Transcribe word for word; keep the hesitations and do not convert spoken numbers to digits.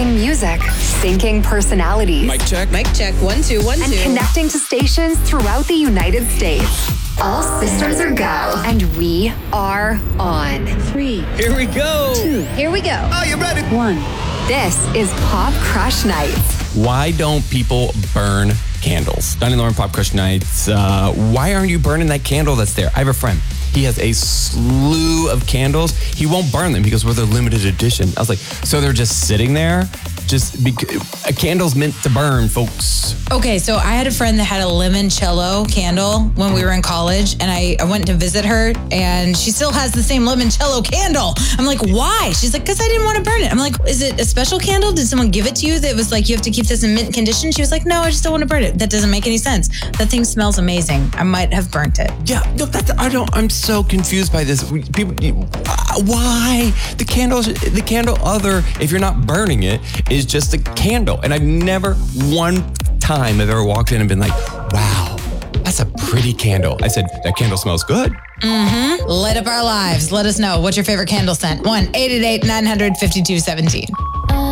making music, syncing personalities. Mic check. Mic check. One, two, one, and two. And connecting to stations throughout the United States. All systems are go. And we are on. Three. Here we go. Two. Here we go. Are you ready? One. This is Pop Crush Nights. Why don't people burn candles? Donnie Lauren Pop Crush Nights. Uh, why aren't you burning that candle that's there? I have a friend. He has a slew of candles. He won't burn them. He goes, well, they're limited edition. I was like, so they're just sitting there? Just because a candle's meant to burn, folks. Okay, so I had a friend that had a limoncello candle when we were in college, and I, I went to visit her, and she still has the same limoncello candle. I'm like, why? She's like, because I didn't want to burn it. I'm like, is it a special candle? Did someone give it to you that was like, you have to keep this in mint condition? She was like, no, I just don't want to burn it. That doesn't make any sense. That thing smells amazing. I might have burnt it. Yeah, no, that's, I don't, I'm so confused by this. We- People, you- uh, why? The candles, the candle other, if you're not burning it, is just a candle. And I've never one time I've ever walked in and been like, wow, that's a pretty candle. I said, that candle smells good. Mm-hmm. Light up our lives. Let us know. What's your favorite candle scent? one eight eight eight, nine hundred, fifty-two seventeen.